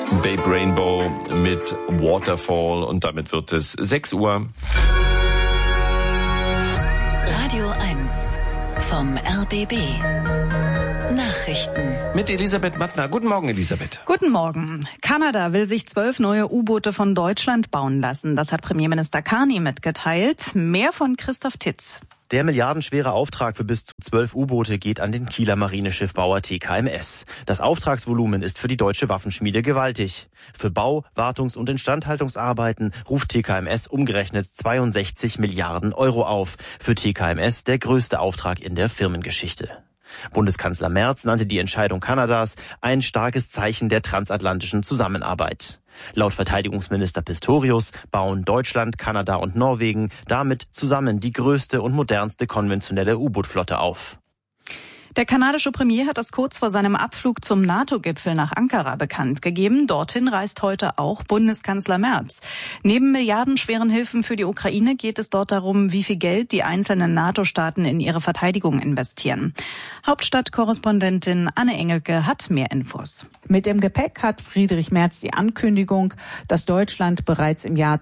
Babe Rainbow mit Waterfall und damit wird es 6 Uhr. Radio 1 vom RBB. Nachrichten. Mit Elisabeth Mattner. Guten Morgen, Elisabeth. Guten Morgen. Kanada will sich 12 neue U-Boote von Deutschland bauen lassen. Das hat Premierminister Carney mitgeteilt. Mehr von Christoph Titz. Der milliardenschwere Auftrag für bis zu 12 U-Boote geht an den Kieler Marineschiffbauer TKMS. Das Auftragsvolumen ist für die deutsche Waffenschmiede gewaltig. Für Bau-, Wartungs- und Instandhaltungsarbeiten ruft TKMS umgerechnet 62 Milliarden Euro auf. Für TKMS der größte Auftrag in der Firmengeschichte. Bundeskanzler Merz nannte die Entscheidung Kanadas ein starkes Zeichen der transatlantischen Zusammenarbeit. Laut Verteidigungsminister Pistorius bauen Deutschland, Kanada und Norwegen damit zusammen die größte und modernste konventionelle U-Boot-Flotte auf. Der kanadische Premier hat das kurz vor seinem Abflug zum NATO-Gipfel nach Ankara bekannt gegeben. Dorthin reist heute auch Bundeskanzler Merz. Neben milliardenschweren Hilfen für die Ukraine geht es dort darum, wie viel Geld die einzelnen NATO-Staaten in ihre Verteidigung investieren. Hauptstadtkorrespondentin Anne Engelke hat mehr Infos. Mit dem Gepäck hat Friedrich Merz die Ankündigung, dass Deutschland bereits im Jahr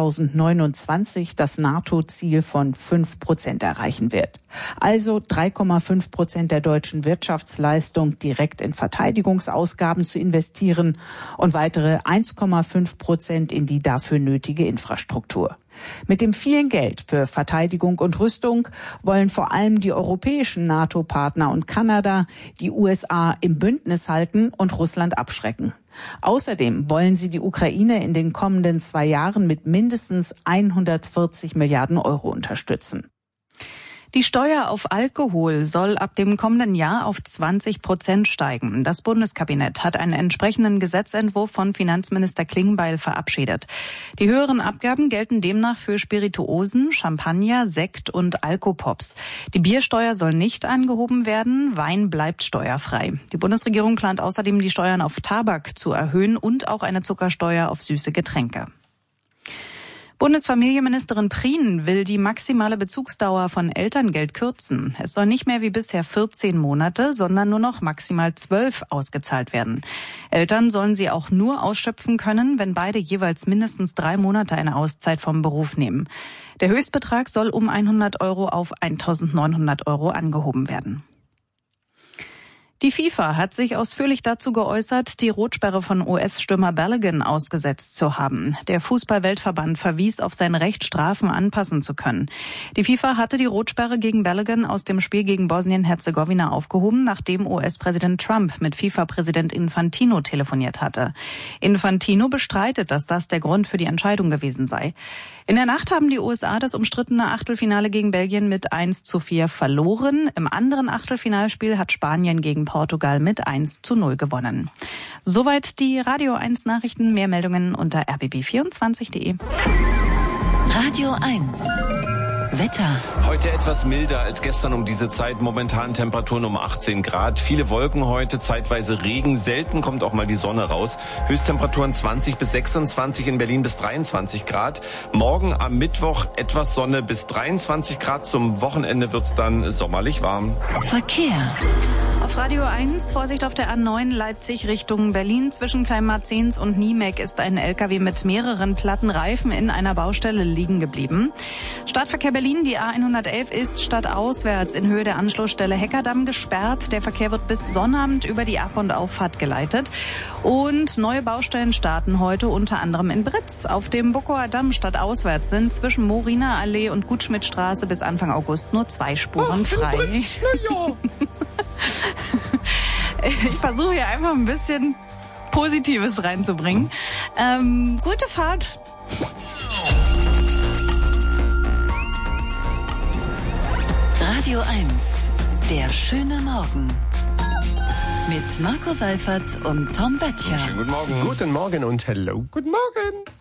2029 das NATO-Ziel von 5% erreichen wird. Also 3,5% der deutschen Wirtschaftsleistung direkt in Verteidigungsausgaben zu investieren und weitere 1,5% in die dafür nötige Infrastruktur. Mit dem vielen Geld für Verteidigung und Rüstung wollen vor allem die europäischen NATO-Partner und Kanada die USA im Bündnis halten und Russland abschrecken. Außerdem wollen sie die Ukraine in den kommenden 2 Jahren mit mindestens 140 Milliarden Euro unterstützen. Die Steuer auf Alkohol soll ab dem kommenden Jahr auf 20% steigen. Das Bundeskabinett hat einen entsprechenden Gesetzentwurf von Finanzminister Klingbeil verabschiedet. Die höheren Abgaben gelten demnach für Spirituosen, Champagner, Sekt und Alkopops. Die Biersteuer soll nicht angehoben werden, Wein bleibt steuerfrei. Die Bundesregierung plant außerdem, die Steuern auf Tabak zu erhöhen und auch eine Zuckersteuer auf süße Getränke. Bundesfamilienministerin Prien will die maximale Bezugsdauer von Elterngeld kürzen. Es soll nicht mehr wie bisher 14 Monate, sondern nur noch maximal 12 ausgezahlt werden. Eltern sollen sie auch nur ausschöpfen können, wenn beide jeweils mindestens 3 Monate eine Auszeit vom Beruf nehmen. Der Höchstbetrag soll um 100 Euro auf 1.900 Euro angehoben werden. Die FIFA hat sich ausführlich dazu geäußert, die Rotsperre von US-Stürmer Balogun ausgesetzt zu haben. Der Fußball-Weltverband verwies auf sein Recht, Strafen anpassen zu können. Die FIFA hatte die Rotsperre gegen Balogun aus dem Spiel gegen Bosnien-Herzegowina aufgehoben, nachdem US-Präsident Trump mit FIFA-Präsident Infantino telefoniert hatte. Infantino bestreitet, dass das der Grund für die Entscheidung gewesen sei. In der Nacht haben die USA das umstrittene Achtelfinale gegen Belgien mit 1:4 verloren. Im anderen Achtelfinalspiel hat Spanien gegen Portugal mit 1:0 gewonnen. Soweit die Radio 1 Nachrichten. Mehr Meldungen unter rbb24.de. Radio 1 Wetter. Heute etwas milder als gestern um diese Zeit. Momentan Temperaturen um 18 Grad. Viele Wolken heute, zeitweise Regen. Selten kommt auch mal die Sonne raus. Höchsttemperaturen 20 bis 26, in Berlin bis 23 Grad. Morgen am Mittwoch etwas Sonne bis 23 Grad. Zum Wochenende wird's dann sommerlich warm. Verkehr. Auf Radio 1, Vorsicht auf der A9 Leipzig Richtung Berlin. Zwischen Kleinmarzens und Niemek ist ein LKW mit mehreren platten Reifen in einer Baustelle liegen geblieben. Stadtverkehr Berlin, die A111 ist stadtauswärts in Höhe der Anschlussstelle Heckerdamm gesperrt. Der Verkehr wird bis Sonnabend über die Ab- und Auffahrt geleitet. Und neue Baustellen starten heute unter anderem in Britz. Auf dem Buckower Damm stadtauswärts sind zwischen Moriner Allee und Gutschmidtstraße bis Anfang August nur 2 Spuren frei. Britz, ja. Ich versuche hier einfach ein bisschen Positives reinzubringen. Gute Fahrt. Radio 1, der schöne Morgen. Mit Marco Seifert und Tom Böttcher. Schönen guten Morgen. Guten Morgen und hello. Guten Morgen.